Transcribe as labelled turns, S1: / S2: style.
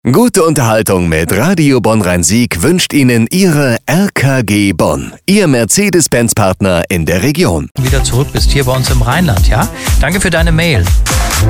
S1: Gute Unterhaltung mit Radio Bonn-Rhein-Sieg wünscht Ihnen Ihre RKG Bonn, Ihr Mercedes-Benz-Partner in der Region.
S2: Wieder zurück bist hier bei uns im Rheinland, ja? Danke für deine Mail.